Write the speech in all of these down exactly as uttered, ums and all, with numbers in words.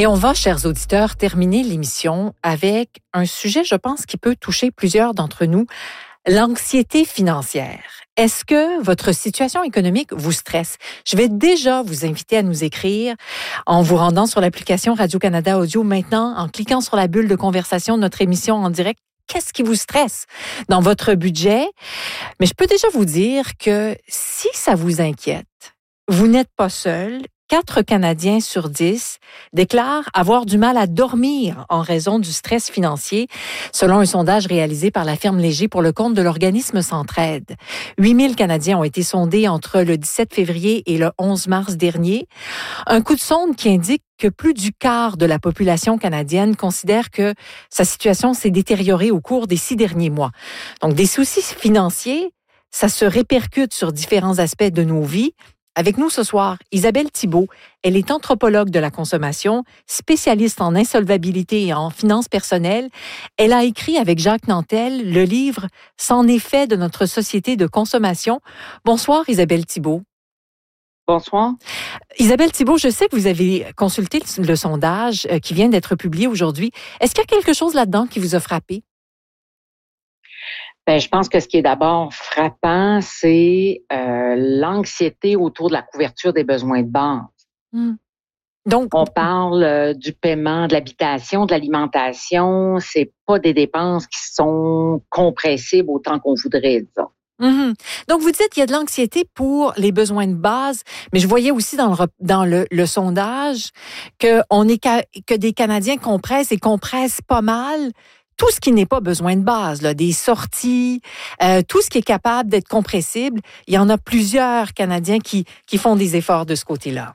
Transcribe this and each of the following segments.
Et on va, chers auditeurs, terminer l'émission avec un sujet, je pense, qui peut toucher plusieurs d'entre nous, l'anxiété financière. Est-ce que votre situation économique vous stresse? Je vais déjà vous inviter à nous écrire en vous rendant sur l'application Radio-Canada Audio maintenant, en cliquant sur la bulle de conversation de notre émission en direct. Qu'est-ce qui vous stresse dans votre budget? Mais je peux déjà vous dire que si ça vous inquiète, vous n'êtes pas seul. Quatre Canadiens sur dix déclarent avoir du mal à dormir en raison du stress financier, selon un sondage réalisé par la firme Léger pour le compte de l'organisme Centraide. huit mille Canadiens ont été sondés entre le dix-sept février et le onze mars dernier. Un coup de sonde qui indique que plus du quart de la population canadienne considère que sa situation s'est détériorée au cours des six derniers mois. Donc, des soucis financiers, ça se répercute sur différents aspects de nos vies. Avec nous ce soir, Isabelle Thibault. Elle est anthropologue de la consommation, spécialiste en insolvabilité et en finances personnelles. Elle a écrit avec Jacques Nantel le livre « C'en est fait de notre société de consommation ». Bonsoir Isabelle Thibault. Bonsoir. Isabelle Thibault, je sais que vous avez consulté le sondage qui vient d'être publié aujourd'hui. Est-ce qu'il y a quelque chose là-dedans qui vous a frappé? Ben, je pense que ce qui est d'abord frappant, c'est euh, l'anxiété autour de la couverture des besoins de base. Mmh. Donc, on parle euh, du paiement de l'habitation, de l'alimentation. C'est pas des dépenses qui sont compressibles autant qu'on voudrait, disons. Mmh. Donc, vous dites qu'il y a de l'anxiété pour les besoins de base, mais je voyais aussi dans le, dans le, le sondage que, on est, que des Canadiens compressent et compressent pas mal tout ce qui n'est pas besoin de base, là, des sorties, euh, tout ce qui est capable d'être compressible. Il y en a plusieurs Canadiens qui, qui font des efforts de ce côté-là.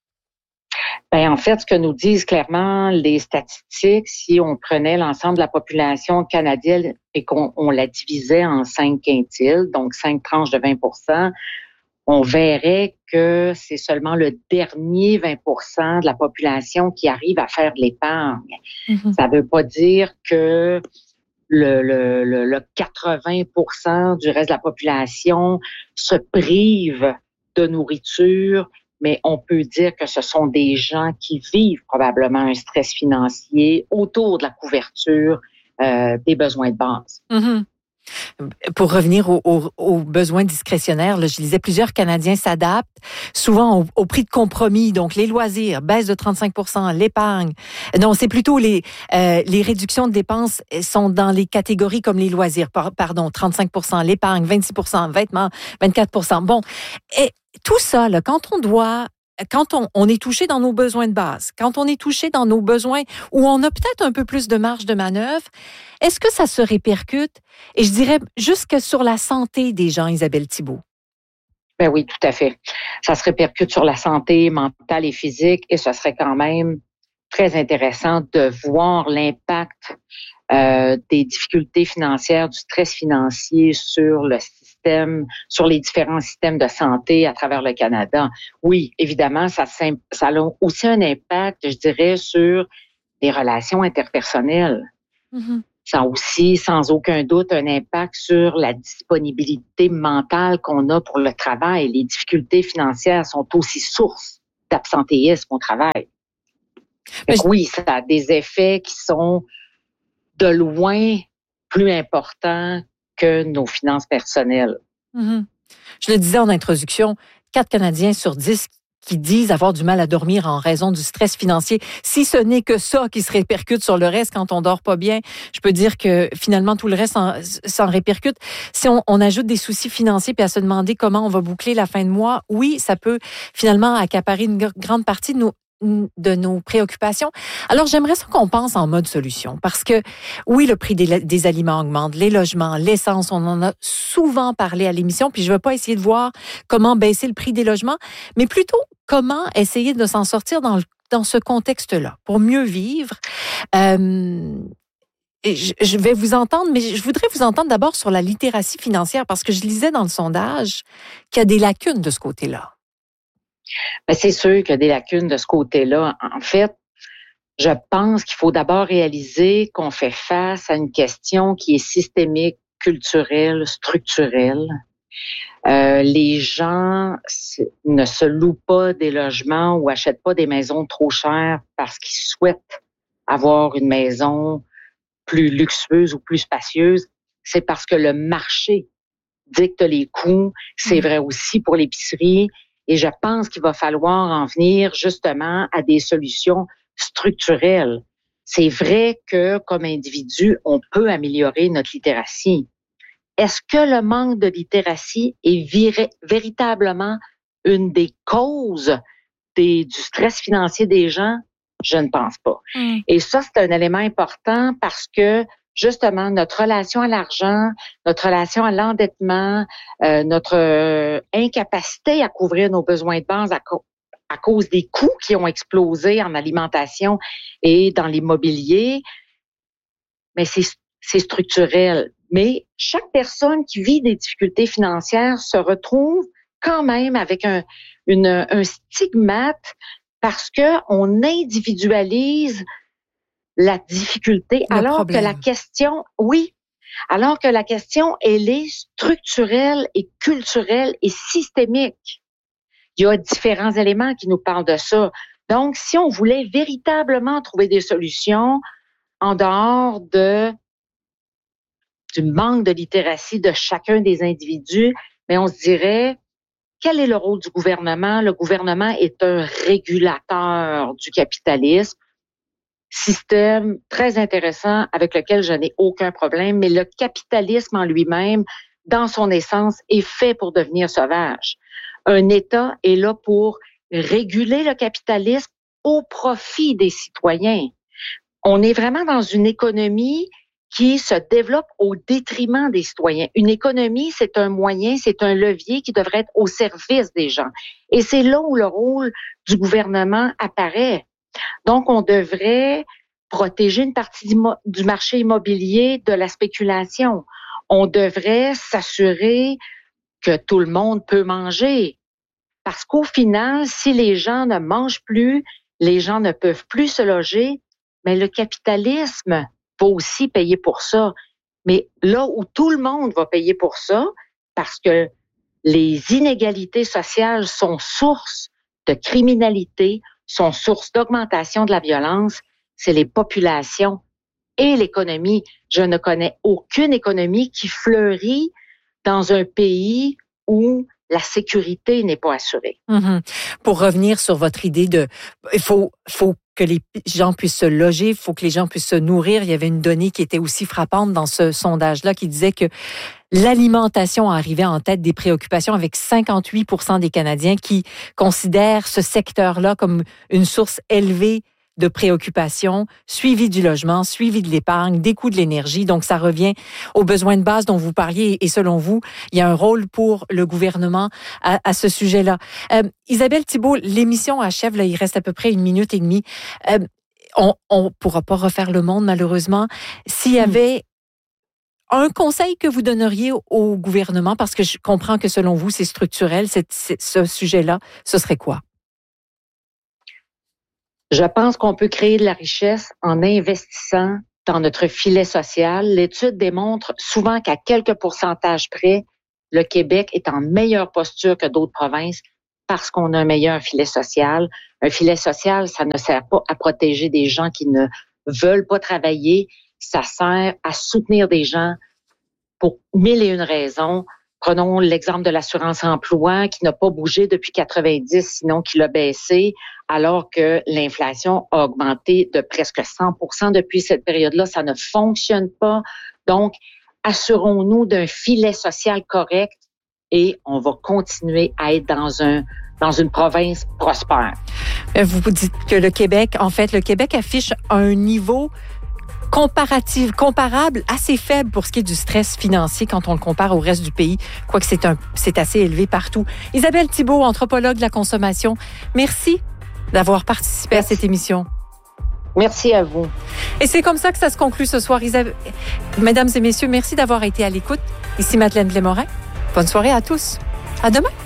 Ben, en fait, ce que nous disent clairement les statistiques, si on prenait l'ensemble de la population canadienne et qu'on on la divisait en cinq quintiles, donc cinq tranches de vingt pour cent, on verrait que c'est seulement le dernier vingt pour cent de la population qui arrive à faire de l'épargne. Mm-hmm. Ça ne veut pas dire que le, le, le, le quatre-vingts pour cent du reste de la population se prive de nourriture, mais on peut dire que ce sont des gens qui vivent probablement un stress financier autour de la couverture euh, des besoins de base. Mm-hmm. Pour revenir aux, aux, aux besoins discrétionnaires, là, je disais plusieurs Canadiens s'adaptent souvent au, au prix de compromis. Donc, les loisirs, baisse de trente-cinq pour cent, l'épargne. Non, c'est plutôt les, euh, les réductions de dépenses sont dans les catégories comme les loisirs. Pardon, trente-cinq pour cent, l'épargne, vingt-six pour cent, vêtements, vingt-quatre pour cent. Bon, et tout ça, là, quand on doit... Quand on, on est touché dans nos besoins de base, quand on est touché dans nos besoins où on a peut-être un peu plus de marge de manœuvre, est-ce que ça se répercute, et je dirais, jusque sur la santé des gens, Isabelle Thibault? Ben oui, tout à fait. Ça se répercute sur la santé mentale et physique, et ce serait quand même très intéressant de voir l'impact euh, des difficultés financières, du stress financier sur le système, sur les différents systèmes de santé à travers le Canada. Oui, évidemment, ça, ça a aussi un impact, je dirais, sur les relations interpersonnelles. Mm-hmm. Ça a aussi, sans aucun doute, un impact sur la disponibilité mentale qu'on a pour le travail. Les difficultés financières sont aussi source d'absentéisme au travail. Je... Oui, ça a des effets qui sont de loin plus importants que nos finances personnelles. Mm-hmm. Je le disais en introduction, quatre Canadiens sur dix qui disent avoir du mal à dormir en raison du stress financier. Si ce n'est que ça qui se répercute sur le reste quand on dort pas bien, je peux dire que finalement tout le reste s'en, s'en répercute. Si on, on ajoute des soucis financiers puis à se demander comment on va boucler la fin de mois, oui, ça peut finalement accaparer une grande partie de nos de nos préoccupations. Alors, j'aimerais ça qu'on pense en mode solution parce que, oui, le prix des, des aliments augmente, les logements, l'essence, on en a souvent parlé à l'émission, puis je ne veux pas essayer de voir comment baisser le prix des logements, mais plutôt comment essayer de s'en sortir dans, le, dans ce contexte-là pour mieux vivre. Euh, je, je vais vous entendre, mais je voudrais vous entendre d'abord sur la littératie financière parce que je lisais dans le sondage qu'il y a des lacunes de ce côté-là. Ben, c'est sûr qu'il y a des lacunes de ce côté-là. En fait, je pense qu'il faut d'abord réaliser qu'on fait face à une question qui est systémique, culturelle, structurelle. Euh, les gens ne se louent pas des logements ou achètent pas des maisons trop chères parce qu'ils souhaitent avoir une maison plus luxueuse ou plus spacieuse. C'est parce que le marché dicte les coûts. C'est vrai aussi pour l'épicerie. Et je pense qu'il va falloir en venir justement à des solutions structurelles. C'est vrai que comme individu, on peut améliorer notre littératie. Est-ce que le manque de littératie est viré, véritablement une des causes des, du stress financier des gens? Je ne pense pas. Mm. Et ça, c'est un élément important parce que justement, notre relation à l'argent, notre relation à l'endettement, euh, notre euh, incapacité à couvrir nos besoins de base à, co- à cause des coûts qui ont explosé en alimentation et dans l'immobilier, mais c'est, c'est structurel. Mais chaque personne qui vit des difficultés financières se retrouve quand même avec un, une, un stigmate parce que on individualise la difficulté, le alors problème. Que la question, oui, alors que la question, elle est structurelle et culturelle et systémique. Il y a différents éléments qui nous parlent de ça. Donc, si on voulait véritablement trouver des solutions en dehors de du manque de littératie de chacun des individus, mais on se dirait, quel est le rôle du gouvernement? Le gouvernement est un régulateur du capitalisme. Système très intéressant avec lequel je n'ai aucun problème, mais le capitalisme en lui-même, dans son essence, est fait pour devenir sauvage. Un État est là pour réguler le capitalisme au profit des citoyens. On est vraiment dans une économie qui se développe au détriment des citoyens. Une économie, c'est un moyen, c'est un levier qui devrait être au service des gens. Et c'est là où le rôle du gouvernement apparaît. Donc, on devrait protéger une partie du, du marché immobilier de la spéculation. On devrait s'assurer que tout le monde peut manger. Parce qu'au final, si les gens ne mangent plus, les gens ne peuvent plus se loger, mais le capitalisme va aussi payer pour ça. Mais là où tout le monde va payer pour ça, parce que les inégalités sociales sont source de criminalité, sont source d'augmentation de la violence, c'est les populations et l'économie. Je ne connais aucune économie qui fleurit dans un pays où la sécurité n'est pas assurée. Mm-hmm. Pour revenir sur votre idée de, il faut, faut que les gens puissent se loger, il faut que les gens puissent se nourrir. Il y avait une donnée qui était aussi frappante dans ce sondage-là qui disait que l'alimentation arrivait en tête des préoccupations avec cinquante-huit pour cent des Canadiens qui considèrent ce secteur-là comme une source élevée de préoccupations, suivi du logement, suivi de l'épargne, des coûts de l'énergie. Donc, ça revient aux besoins de base dont vous parliez. Et selon vous, il y a un rôle pour le gouvernement à, à ce sujet-là. Euh, Isabelle Thibault, l'émission achève. Là, il reste à peu près une minute et demie. Euh, on ne pourra pas refaire le monde, malheureusement. S'il y avait un conseil que vous donneriez au gouvernement, parce que je comprends que selon vous, c'est structurel, c'est, c'est, ce sujet-là, ce serait quoi? Je pense qu'on peut créer de la richesse en investissant dans notre filet social. L'étude démontre souvent qu'à quelques pourcentages près, le Québec est en meilleure posture que d'autres provinces parce qu'on a un meilleur filet social. Un filet social, ça ne sert pas à protéger des gens qui ne veulent pas travailler. Ça sert à soutenir des gens pour mille et une raisons. Prenons l'exemple de l'assurance-emploi qui n'a pas bougé depuis quatre-vingt-dix, sinon qui l'a baissé, alors que l'inflation a augmenté de presque cent pour cent depuis cette période-là. Ça ne fonctionne pas. Donc, assurons-nous d'un filet social correct et on va continuer à être dans un dans une province prospère. Vous vous dites que le Québec, en fait, le Québec affiche un niveau comparatif, comparable, assez faible pour ce qui est du stress financier quand on le compare au reste du pays, quoique c'est, un, c'est assez élevé partout. Isabelle Thibault, anthropologue de la consommation, merci d'avoir participé merci. à cette émission. Merci à vous. Et c'est comme ça que ça se conclut ce soir. Isabelle... Mesdames et messieurs, merci d'avoir été à l'écoute. Ici Madeleine Blais-Morin. Bonne soirée à tous. À demain.